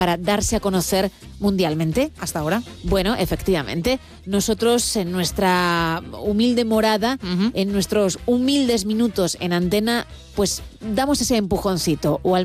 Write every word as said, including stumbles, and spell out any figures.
para darse a conocer mundialmente. Hasta ahora. Bueno, efectivamente, nosotros en nuestra humilde morada, uh-huh. en nuestros humildes minutos en antena, pues damos ese empujoncito, o al